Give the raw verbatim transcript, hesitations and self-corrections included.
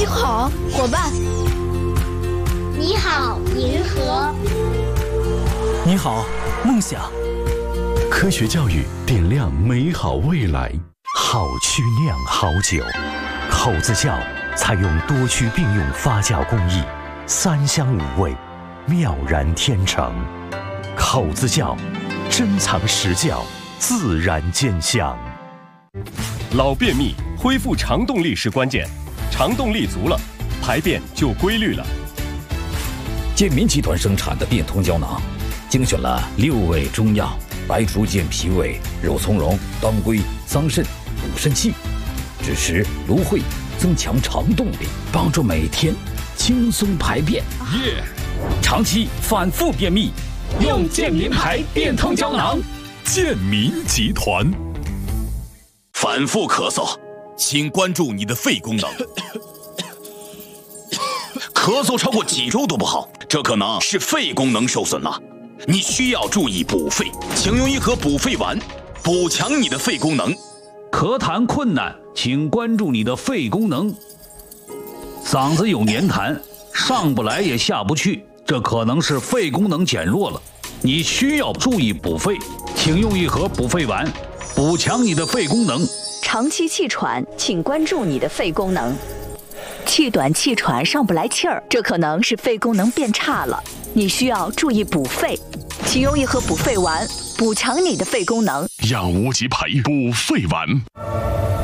好，伙伴。 你好，银河。 你好，梦想。 科学教育点亮美好未来。好曲酿好酒，口子窖采用多区并用发酵工艺，三香五味，妙然天成。口子窖，珍藏实窖，自然见香。 老便秘，恢复肠动力是关键，肠动力足了，排便就规律了。 健民集团生产的变通胶囊，精选了六味中药，白术健脾胃，肉苁蓉、当归、桑葚补肾气，支持芦荟，增强肠动力，帮助每天轻松排便。 耶！ 长期反复便秘，用健民牌变通胶囊。 健民集团。反复咳嗽，请关注你的肺功能。咳嗽超过几周都不好，这可能是肺功能受损了。你需要注意补肺，请用一盒补肺丸，补强你的肺功能。 咳痰困难，请关注你的肺功能。嗓子有黏痰，上不来也下不去，这可能是肺功能减弱了。你需要注意补肺，请用一盒补肺丸，补强你的肺功能。 长期气喘，请关注你的肺功能。气短气喘上不来气儿，这可能是肺功能变差了，你需要注意补肺，请用一盒补肺丸，补强你的肺功能。 养无极牌补肺丸。